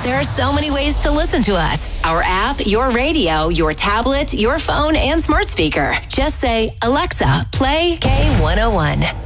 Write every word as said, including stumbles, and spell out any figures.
There are so many ways to listen to us. Our app, your radio, your tablet, your phone, and smart speaker. Just say, Alexa, play K one oh one.